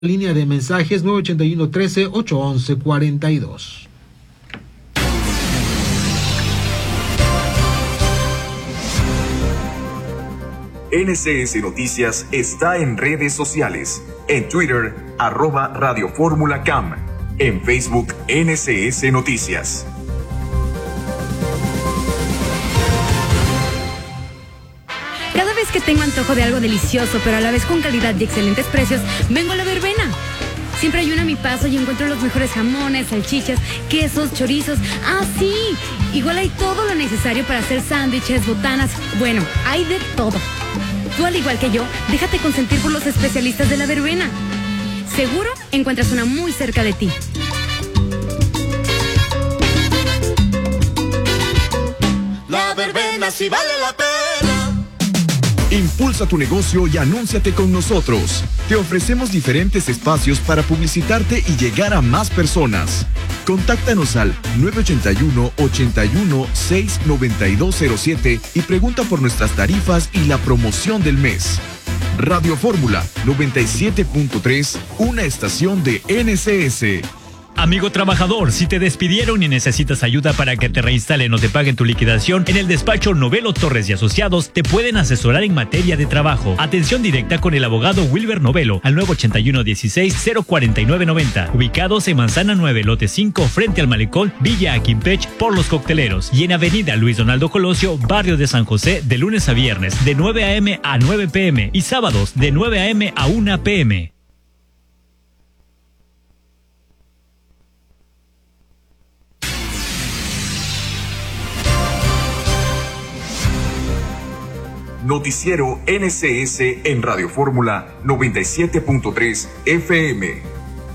Línea de mensajes 981-13-811-42. NCS Noticias está en redes sociales. En Twitter, @Radio Fórmula CAM. En Facebook, NCS Noticias. Cada vez que tengo antojo de algo delicioso, pero a la vez con calidad y excelentes precios, vengo a La Verbena. Siempre hay uno a mi paso y encuentro los mejores jamones, salchichas, quesos, chorizos. ¡Ah, sí! Igual hay todo lo necesario para hacer sándwiches, botanas. Bueno, hay de todo. Tú, al igual que yo, déjate consentir por los especialistas de La Verbena. Seguro encuentras una muy cerca de ti. La Verbena sí vale la pena. Impulsa tu negocio y anúnciate con nosotros. Te ofrecemos diferentes espacios para publicitarte y llegar a más personas. Contáctanos al 981-81-69207 y pregunta por nuestras tarifas y la promoción del mes. Radio Fórmula 97.3, una estación de NCS. Amigo trabajador, si te despidieron y necesitas ayuda para que te reinstalen o te paguen tu liquidación, en el despacho Novelo Torres y Asociados te pueden asesorar en materia de trabajo. Atención directa con el abogado Wilber Novelo al 981-16-04990. Ubicados en Manzana 9, lote 5, frente al Malecón, Villa Aquimpech, por Los Cocteleros. Y en Avenida Luis Donaldo Colosio, barrio de San José, de lunes a viernes, de 9 a.m. a 9 p.m. y sábados, de 9 a.m. a 1 p.m. Noticiero NCS en Radio Fórmula 97.3 FM.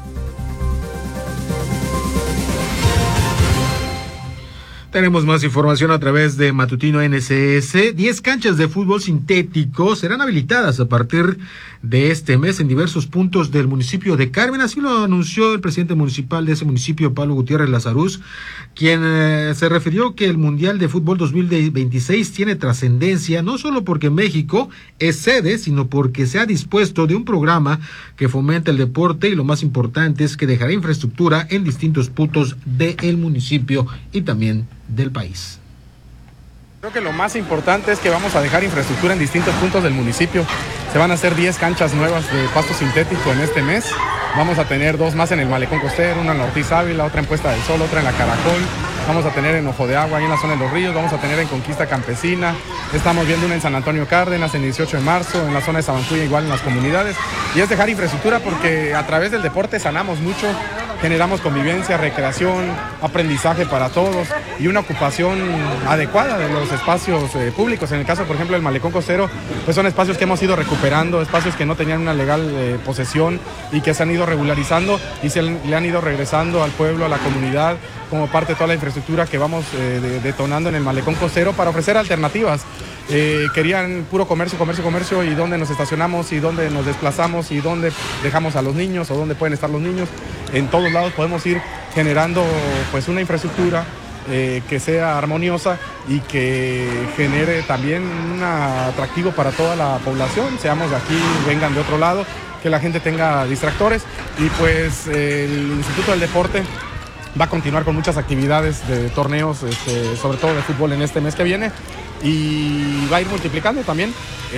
Tenemos más información a través de Matutino NCS. 10 canchas de fútbol sintético serán habilitadas a partir de este mes en diversos puntos del municipio de Carmen. Así lo anunció el presidente municipal de ese municipio, Pablo Gutiérrez Lazaruz, quien se refirió que el Mundial de Fútbol 2026 tiene trascendencia no solo porque México es sede, sino porque se ha dispuesto de un programa que fomenta el deporte y lo más importante es que dejará infraestructura en distintos puntos del municipio y también del país. Creo que lo más importante es que vamos a dejar infraestructura en distintos puntos del municipio. Se van a hacer 10 canchas nuevas de pasto sintético en este mes. Vamos a tener 2 más en el Malecón Costero, una en la Ortiz Ávila, otra en Puesta del Sol, otra en la Caracol. Vamos a tener en Ojo de Agua, ahí en la zona de los ríos. Vamos a tener en Conquista Campesina. Estamos viendo una en San Antonio Cárdenas, en 18 de marzo, en la zona de Sabancuya, igual en las comunidades. Y es dejar infraestructura porque a través del deporte sanamos mucho. Generamos convivencia, recreación, aprendizaje para todos y una ocupación adecuada de los espacios públicos. En el caso, por ejemplo, del Malecón Costero, pues son espacios que hemos ido recuperando, espacios que no tenían una legal posesión y que se han ido regularizando y le han ido regresando al pueblo, a la comunidad, como parte de toda la infraestructura que vamos detonando en el Malecón Costero para ofrecer alternativas. Querían puro comercio y dónde nos estacionamos y dónde nos desplazamos y dónde dejamos a los niños o dónde pueden estar los niños. En todos lados podemos ir generando pues una infraestructura que sea armoniosa y que genere también un atractivo para toda la población, seamos de aquí, vengan de otro lado, que la gente tenga distractores y pues el Instituto del Deporte va a continuar con muchas actividades de torneos, sobre todo de fútbol en este mes que viene y va a ir multiplicando también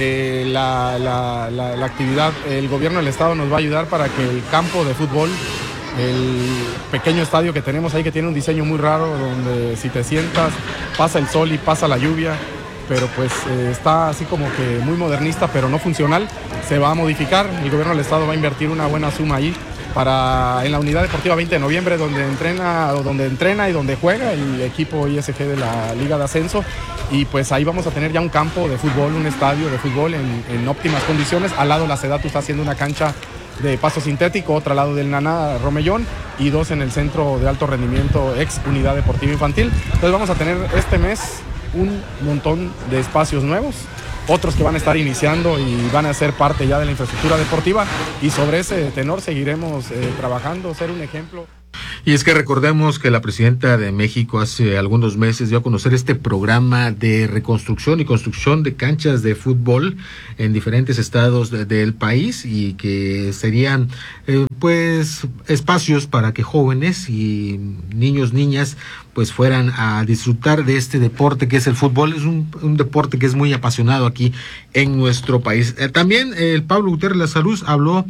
la actividad. El gobierno del estado nos va a ayudar para que el campo de fútbol, el pequeño estadio que tenemos ahí que tiene un diseño muy raro donde si te sientas pasa el sol y pasa la lluvia, pero pues está así como que muy modernista pero no funcional, se va a modificar. El gobierno del estado va a invertir una buena suma ahí para en la unidad deportiva 20 de noviembre donde entrena y donde juega el equipo ISG de la Liga de Ascenso y pues ahí vamos a tener ya un campo de fútbol, un estadio de fútbol en óptimas condiciones. Al lado la Sedatu está haciendo una cancha de pasto sintético, otro lado del Naná Romellón y 2 en el centro de alto rendimiento ex unidad deportiva infantil. Entonces vamos a tener este mes un montón de espacios nuevos, otros que van a estar iniciando y van a ser parte ya de la infraestructura deportiva y sobre ese tenor seguiremos trabajando, ser un ejemplo. Y es que recordemos que la presidenta de México hace algunos meses dio a conocer este programa de reconstrucción y construcción de canchas de fútbol en diferentes estados del país, y que serían pues espacios para que jóvenes y niños, niñas pues fueran a disfrutar de este deporte que es el fútbol. Es un deporte que es muy apasionado aquí en nuestro país. También el Pablo Gutiérrez Lazaruz habló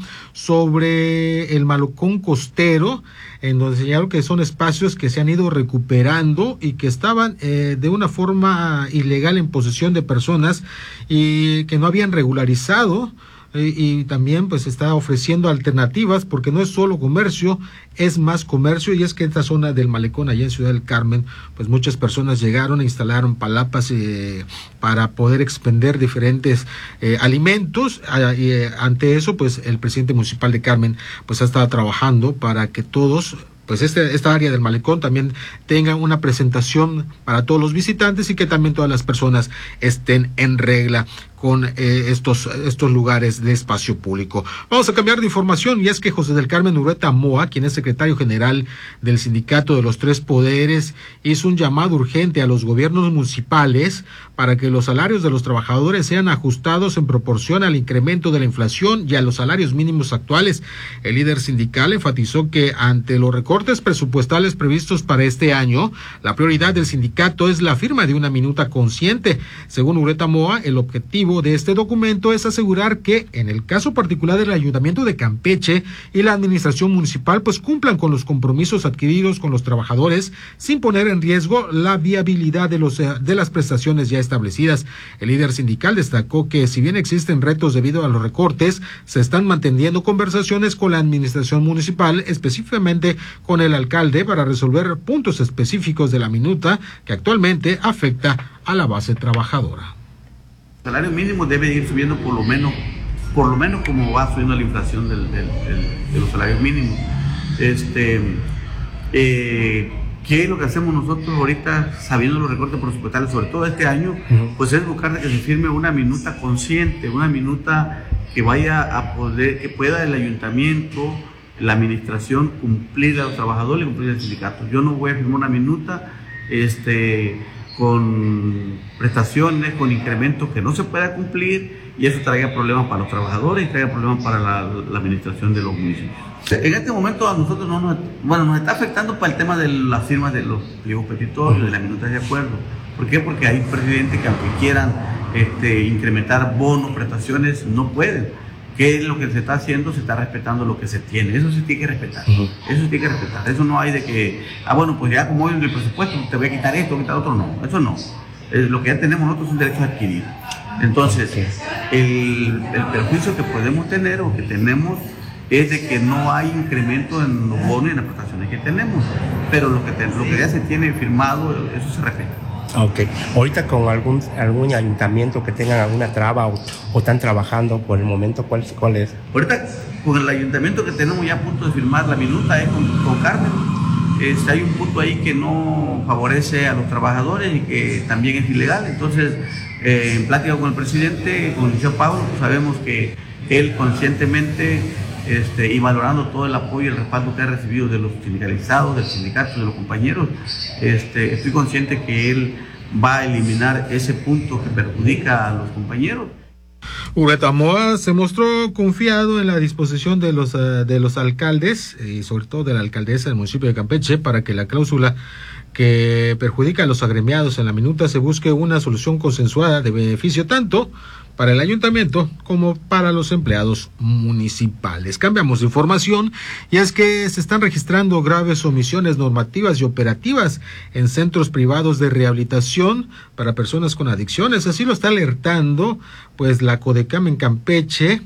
sobre el malecón costero, en donde señaló que son espacios que se han ido recuperando y que estaban de una forma ilegal en posesión de personas y que no habían regularizado. Y también pues está ofreciendo alternativas, porque no es solo comercio, es más comercio. Y es que en esta zona del malecón, allá en Ciudad del Carmen, pues muchas personas llegaron e instalaron palapas para poder expender diferentes alimentos. Y ante eso, pues el presidente municipal de Carmen pues ha estado trabajando para que todos, pues esta área del malecón también tenga una presentación para todos los visitantes, y que también todas las personas estén en regla con estos lugares de espacio público. Vamos a cambiar de información, y es que José del Carmen Urrueta Moa, quien es secretario general del Sindicato de los Tres Poderes, hizo un llamado urgente a los gobiernos municipales para que los salarios de los trabajadores sean ajustados en proporción al incremento de la inflación y a los salarios mínimos actuales. El líder sindical enfatizó que ante los recortes presupuestales previstos para este año, la prioridad del sindicato es la firma de una minuta consciente. Según Urrueta Moa, el objetivo de este documento es asegurar que, en el caso particular del Ayuntamiento de Campeche y la administración municipal, pues cumplan con los compromisos adquiridos con los trabajadores, sin poner en riesgo la viabilidad de las prestaciones ya establecidas. El líder sindical destacó que, si bien existen retos debido a los recortes, se están manteniendo conversaciones con la administración municipal, específicamente con el alcalde, para resolver puntos específicos de la minuta que actualmente afecta a la base trabajadora. El salario mínimo debe ir subiendo por lo menos como va subiendo la inflación de los salarios mínimos. ¿Qué es lo que hacemos nosotros ahorita, sabiendo los recortes presupuestales, sobre todo este año? Pues es buscar que se firme una minuta consciente, una minuta que vaya a poder, que pueda el ayuntamiento, la administración, cumplir a los trabajadores y cumplir al sindicato. Yo no voy a firmar una minuta con prestaciones, con incrementos que no se pueda cumplir, y eso traiga problemas para los trabajadores y traiga problemas para la administración de los municipios. En este momento a nosotros nos está afectando para el tema de las firmas de los pliegos petitorios, de las minutas de acuerdo. ¿Por qué? Porque hay presidentes que, aunque quieran incrementar bonos, prestaciones, no pueden. ¿Qué es lo que se está haciendo? Se está respetando lo que se tiene. Eso se tiene que respetar. Eso se tiene que respetar. Eso no hay de que, pues ya como hoy en el presupuesto te voy a quitar esto, quitar otro. No, eso no. Lo que ya tenemos nosotros es un derecho adquirido. Entonces, el perjuicio que podemos tener o que tenemos es de que no hay incremento en los bonos y en las prestaciones que tenemos. Pero lo que ya se tiene firmado, eso se respeta. Ok. Ahorita con algún ayuntamiento que tengan alguna traba o están trabajando por el momento, ¿cuál es? Ahorita con el ayuntamiento que tenemos ya a punto de firmar la minuta es con Carmen. Hay un punto ahí que no favorece a los trabajadores y que también es ilegal. Entonces, en plática con el presidente, con el licenciado Pablo, pues sabemos que él conscientemente y valorando todo el apoyo y el respaldo que ha recibido de los sindicalizados, del sindicato, de los compañeros, estoy consciente que él va a eliminar ese punto que perjudica a los compañeros. Urrueta Moa se mostró confiado en la disposición de los alcaldes y sobre todo de la alcaldesa del municipio de Campeche para que la cláusula que perjudica a los agremiados en la minuta se busque una solución consensuada de beneficio tanto para el ayuntamiento como para los empleados municipales. Cambiamos de información, y es que se están registrando graves omisiones normativas y operativas en centros privados de rehabilitación para personas con adicciones. Así lo está alertando pues la Codecam en Campeche,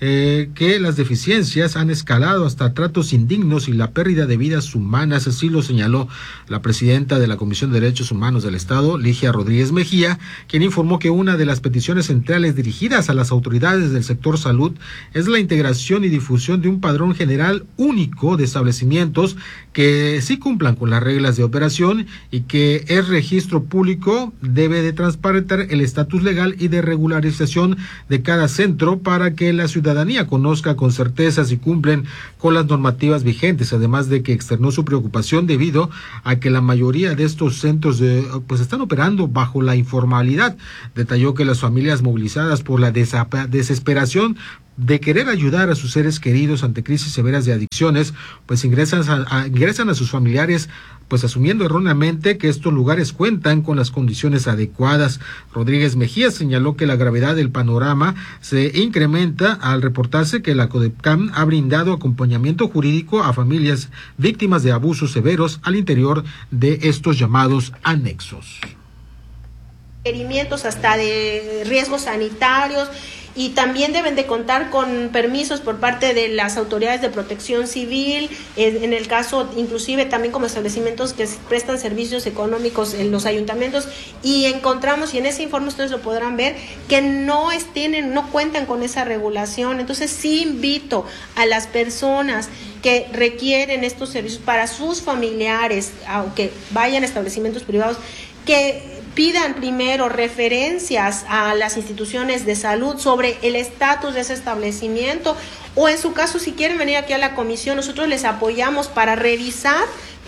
que las deficiencias han escalado hasta tratos indignos y la pérdida de vidas humanas. Así lo señaló la presidenta de la Comisión de Derechos Humanos del Estado, Ligia Rodríguez Mejía, quien informó que una de las peticiones centrales dirigidas a las autoridades del sector salud es la integración y difusión de un padrón general único de establecimientos que sí cumplan con las reglas de operación y que el registro público debe de transparentar el estatus legal y de regularización de cada centro para que la ciudadanía ciudadanía conozca con certeza si cumplen con las normativas vigentes, además de que externó su preocupación debido a que la mayoría de estos centros pues están operando bajo la informalidad. Detalló que las familias movilizadas por la desesperación de querer ayudar a sus seres queridos ante crisis severas de adicciones, pues ingresan a sus familiares, pues asumiendo erróneamente que estos lugares cuentan con las condiciones adecuadas. Rodríguez Mejía señaló que la gravedad del panorama se incrementa al reportarse que la CODEPCAM ha brindado acompañamiento jurídico a familias víctimas de abusos severos al interior de estos llamados anexos. Requerimientos hasta de riesgos sanitarios, y también deben de contar con permisos por parte de las autoridades de protección civil, en el caso inclusive también como establecimientos que prestan servicios económicos en los ayuntamientos, y encontramos, y en ese informe ustedes lo podrán ver, que no cuentan con esa regulación. Entonces sí invito a las personas que requieren estos servicios para sus familiares, aunque vayan a establecimientos privados, que pidan primero referencias a las instituciones de salud sobre el estatus de ese establecimiento, o en su caso, si quieren venir aquí a la comisión, nosotros les apoyamos para revisar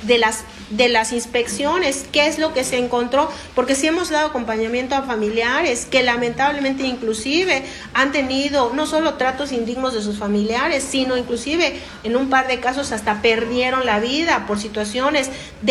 de las inspecciones qué es lo que se encontró, porque sí hemos dado acompañamiento a familiares que lamentablemente inclusive han tenido no solo tratos indignos de sus familiares, sino inclusive en un par de casos hasta perdieron la vida por situaciones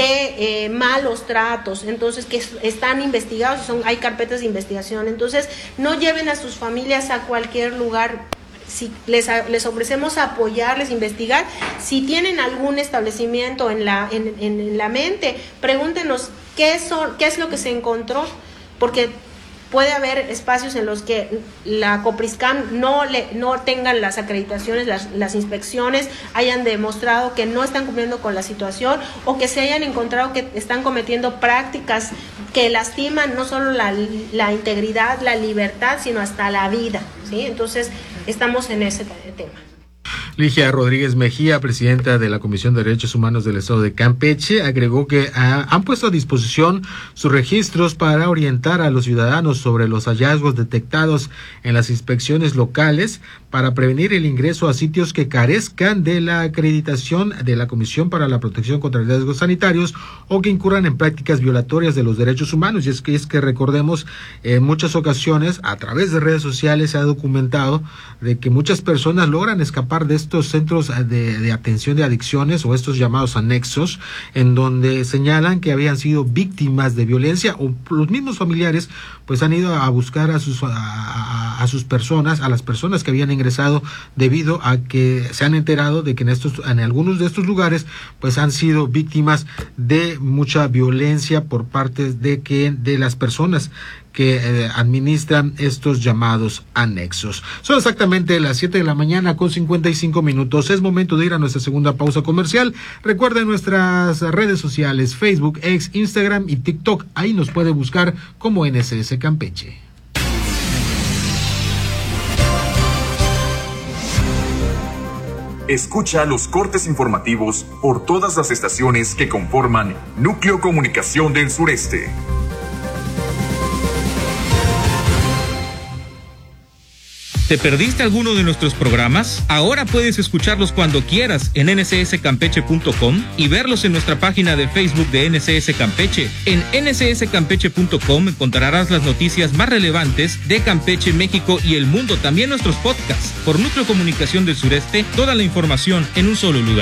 de malos tratos. Entonces, que están investigados, hay carpetas de investigación. Entonces, no lleven a sus familias a cualquier lugar. Si les ofrecemos apoyarles, investigar. Si tienen algún establecimiento en la mente, pregúntenos qué es lo que se encontró, porque puede haber espacios en los que la Copriscam no tengan las acreditaciones, las inspecciones hayan demostrado que no están cumpliendo con la situación, o que se hayan encontrado que están cometiendo prácticas que lastiman no solo la integridad, la libertad, sino hasta la vida, ¿sí? Entonces, estamos en ese tema. Ligia Rodríguez Mejía, presidenta de la Comisión de Derechos Humanos del Estado de Campeche, agregó que han puesto a disposición sus registros para orientar a los ciudadanos sobre los hallazgos detectados en las inspecciones locales para prevenir el ingreso a sitios que carezcan de la acreditación de la Comisión para la Protección contra Riesgos Sanitarios o que incurran en prácticas violatorias de los derechos humanos. Y es que recordemos, en muchas ocasiones, a través de redes sociales se ha documentado de que muchas personas logran escapar de estos centros de atención de adicciones o estos llamados anexos, en donde señalan que habían sido víctimas de violencia, o los mismos familiares pues han ido a buscar a sus personas, a las personas que habían ingresado, debido a que se han enterado de que en algunos de estos lugares pues han sido víctimas de mucha violencia por parte de las personas que administran estos llamados anexos. Son exactamente las 7 de la mañana con 55 minutos. Es momento de ir a nuestra segunda pausa comercial. Recuerden nuestras redes sociales, Facebook, X, Instagram y TikTok. Ahí nos puede buscar como NSS Campeche. Escucha los cortes informativos por todas las estaciones que conforman Núcleo Comunicación del Sureste. ¿Te perdiste alguno de nuestros programas? Ahora puedes escucharlos cuando quieras en ncscampeche.com y verlos en nuestra página de Facebook de NCS Campeche. En ncscampeche.com encontrarás las noticias más relevantes de Campeche, México y el mundo. También nuestros podcasts. Por Núcleo Comunicación del Sureste, toda la información en un solo lugar.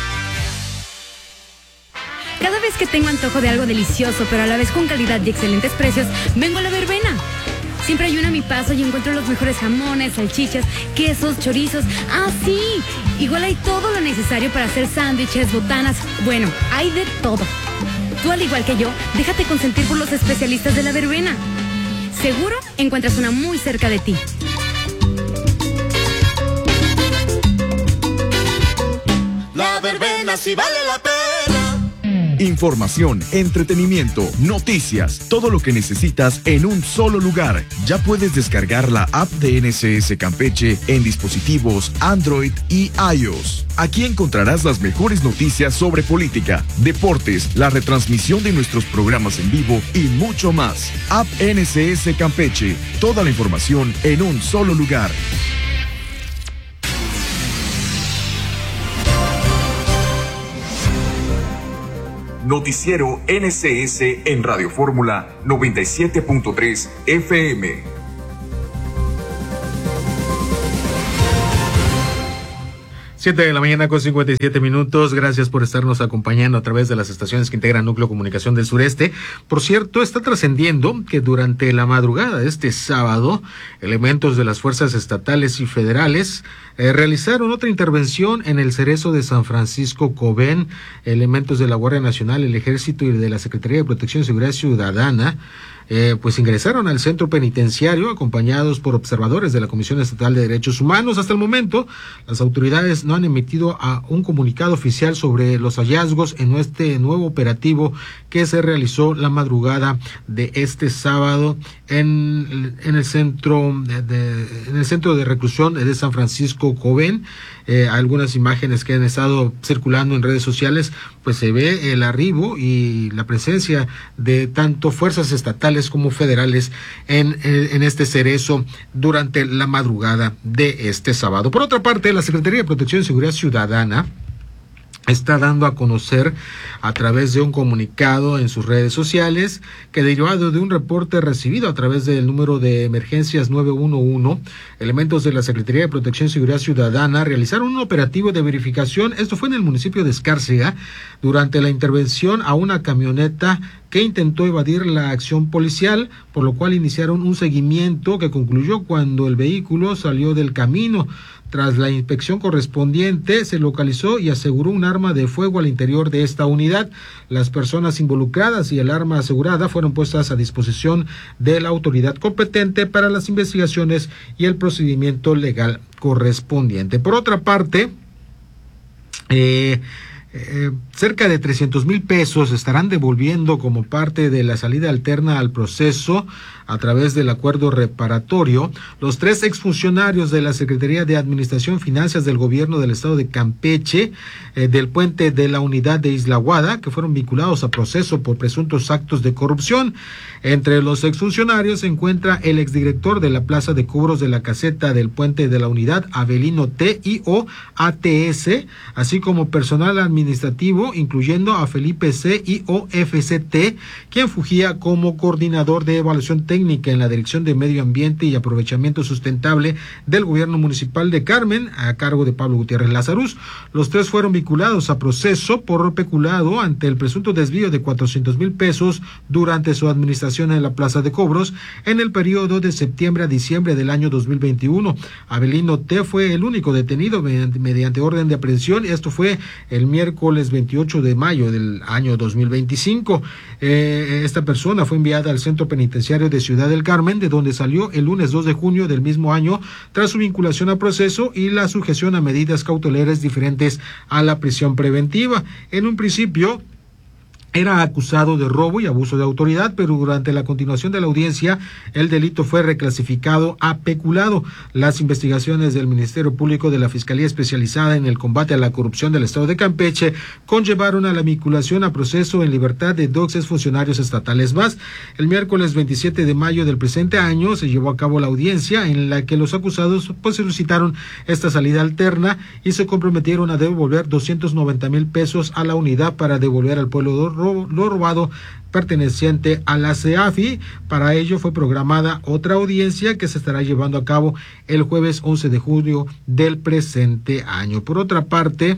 Cada vez que tengo antojo de algo delicioso, pero a la vez con calidad y excelentes precios, vengo a La Verbena. Siempre hay una a mi paso y encuentro los mejores jamones, salchichas, quesos, chorizos. ¡Ah, sí! Igual hay todo lo necesario para hacer sándwiches, botanas. Bueno, hay de todo. Tú, al igual que yo, déjate consentir por los especialistas de La Verbena. Seguro encuentras una muy cerca de ti. La Verbena sí vale la pena. Información, entretenimiento, noticias, todo lo que necesitas en un solo lugar. Ya puedes descargar la app de NCS Campeche en dispositivos Android y iOS. Aquí encontrarás las mejores noticias sobre política, deportes, la retransmisión de nuestros programas en vivo y mucho más. App NCS Campeche, toda la información en un solo lugar. Noticiero NCS en Radio Fórmula 97.3 FM. 7 de la mañana con 57 minutos. Gracias por estarnos acompañando a través de las estaciones que integran Núcleo Comunicación del Sureste. Por cierto, está trascendiendo que durante la madrugada de este sábado, elementos de las fuerzas estatales y federales realizaron otra intervención en el Cerezo de San Francisco Cobén. Elementos de la Guardia Nacional, el Ejército y de la Secretaría de Protección y Seguridad Ciudadana pues ingresaron al centro penitenciario acompañados por observadores de la Comisión Estatal de Derechos Humanos. Hasta el momento, las autoridades no han emitido un comunicado oficial sobre los hallazgos en este nuevo operativo que se realizó la madrugada de este sábado en el centro de reclusión de San Francisco Cobén. Algunas imágenes que han estado circulando en redes sociales, pues se ve el arribo y la presencia de tanto fuerzas estatales como federales en este cerezo durante la madrugada de este sábado. Por otra parte, la Secretaría de Protección y Seguridad Ciudadana está dando a conocer a través de un comunicado en sus redes sociales que, derivado de un reporte recibido a través del número de emergencias 911, elementos de la Secretaría de Protección y Seguridad Ciudadana realizaron un operativo de verificación. Esto fue en el municipio de Escárcega durante la intervención a una camioneta que intentó evadir la acción policial, por lo cual iniciaron un seguimiento que concluyó cuando el vehículo salió del camino. Tras la inspección correspondiente, se localizó y aseguró un arma de fuego al interior de esta unidad. Las personas involucradas y el arma asegurada fueron puestas a disposición de la autoridad competente para las investigaciones y el procedimiento legal correspondiente. Por otra parte, cerca de 300,000 pesos estarán devolviendo como parte de la salida alterna al proceso a través del acuerdo reparatorio los 3 exfuncionarios de la Secretaría de Administración y Finanzas del Gobierno del Estado de Campeche, del puente de la unidad de Isla Guada, que fueron vinculados a proceso por presuntos actos de corrupción. Entre los exfuncionarios se encuentra el exdirector de la Plaza de Cobros de la Caseta del puente de la unidad, Abelino T.I.O. ATS, así como personal administrativo, incluyendo a Felipe C.I.O. FCT, quien fungía como coordinador de evaluación técnica en la Dirección de Medio Ambiente y Aprovechamiento Sustentable del Gobierno Municipal de Carmen, a cargo de Pablo Gutiérrez Lazarus. Los 3 fueron vinculados a proceso por peculado ante el presunto desvío de 400,000 pesos durante su administración en la Plaza de Cobros en el periodo de septiembre a diciembre del año 2021. Abelino T. fue el único detenido mediante orden de aprehensión. Esto fue el miércoles 28 de mayo del año 2025. Esta persona fue enviada al centro penitenciario de Ciudad del Carmen, de donde salió el lunes 2 de junio del mismo año tras su vinculación a proceso y la sujeción a medidas cautelares diferentes a la prisión preventiva. En un principio era acusado de robo y abuso de autoridad, pero durante la continuación de la audiencia, el delito fue reclasificado a peculado. Las investigaciones del Ministerio Público de la Fiscalía Especializada en el Combate a la Corrupción del Estado de Campeche conllevaron a la vinculación a proceso en libertad de 2 exfuncionarios estatales más. El miércoles 27 de mayo del presente año se llevó a cabo la audiencia en la que los acusados solicitaron esta salida alterna y se comprometieron a devolver 290,000 pesos a la unidad para devolver al pueblo lo robado perteneciente a la CEAFI. Para ello fue programada otra audiencia que se estará llevando a cabo el jueves 11 de julio del presente año. Por otra parte,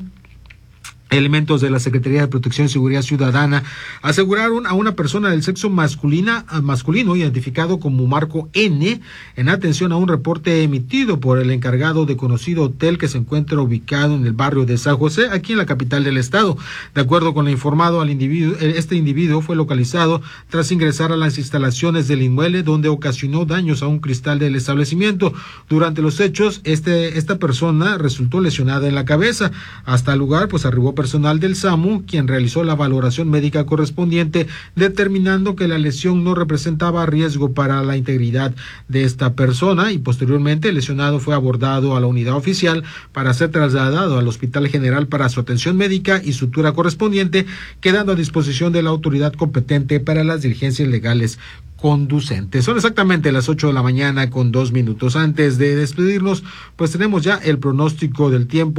elementos de la Secretaría de Protección y Seguridad Ciudadana aseguraron a una persona del sexo masculino identificado como Marco N en atención a un reporte emitido por el encargado de conocido hotel que se encuentra ubicado en el barrio de San José, aquí en la capital del estado. De acuerdo con lo informado, este individuo fue localizado tras ingresar a las instalaciones del inmueble, donde ocasionó daños a un cristal del establecimiento. Durante los hechos, esta persona resultó lesionada en la cabeza. Hasta el lugar arribó personal del SAMU, quien realizó la valoración médica correspondiente, determinando que la lesión no representaba riesgo para la integridad de esta persona, y posteriormente el lesionado fue abordado a la unidad oficial para ser trasladado al Hospital General para su atención médica y sutura correspondiente, quedando a disposición de la autoridad competente para las diligencias legales conducentes. Son exactamente las 8 de la mañana con 2 minutos. Antes de despedirnos, tenemos ya el pronóstico del tiempo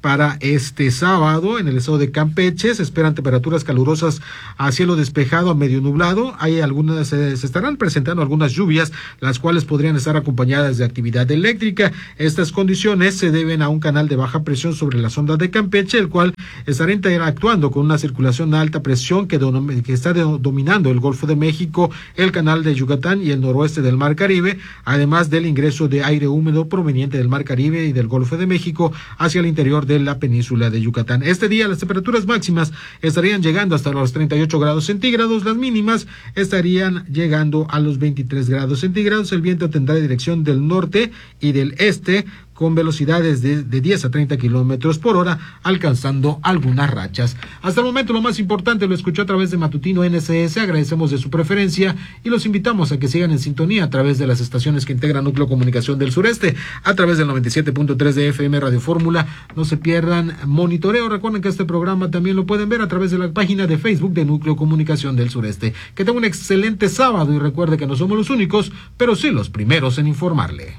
para este sábado. En el estado de Campeche se esperan temperaturas calurosas a cielo despejado a medio nublado. Hay algunas, se estarán presentando algunas lluvias, las cuales podrían estar acompañadas de actividad eléctrica. Estas condiciones se deben a un canal de baja presión sobre la sonda de Campeche, el cual estará interactuando con una circulación de alta presión que está dominando el Golfo de México, el canal de Yucatán y el noroeste del Mar Caribe, además del ingreso de aire húmedo proveniente del Mar Caribe y del Golfo de México hacia el interior de la península de Yucatán. Este día las temperaturas máximas estarían llegando hasta los 38 grados centígrados, las mínimas estarían llegando a los 23 grados centígrados. El viento tendrá dirección del norte y del este, con velocidades de 10 a 30 kilómetros por hora, alcanzando algunas rachas. Hasta el momento lo más importante lo escuchó a través de Matutino NSS. Agradecemos de su preferencia y los invitamos a que sigan en sintonía a través de las estaciones que integran Núcleo Comunicación del Sureste, a través del 97.3 de FM Radio Fórmula. No se pierdan Monitoreo. Recuerden que este programa también lo pueden ver a través de la página de Facebook de Núcleo Comunicación del Sureste. Que tengan un excelente sábado y recuerde que no somos los únicos, pero sí los primeros en informarle.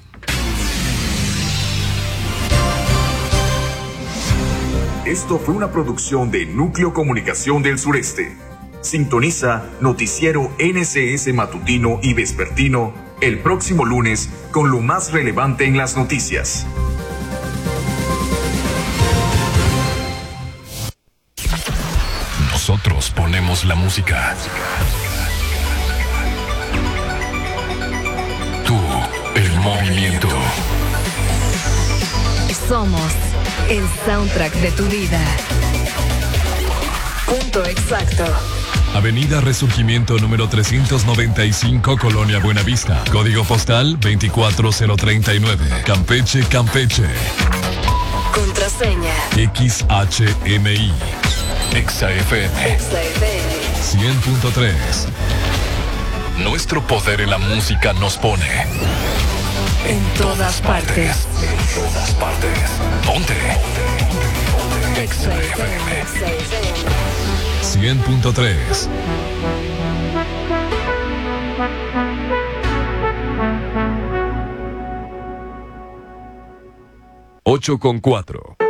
Esto fue una producción de Núcleo Comunicación del Sureste. Sintoniza Noticiero NSS Matutino y Vespertino el próximo lunes con lo más relevante en las noticias. Nosotros ponemos la música. Tú, el movimiento. Somos el soundtrack de tu vida. Punto exacto. Avenida Resurgimiento número 395, Colonia Buenavista. Código postal 24039. Campeche, Campeche. Contraseña XHMI. XFM 100.3. Nuestro poder en la música nos pone en todas partes. En todas partes. Ponte. XFM 100.3. 8:04.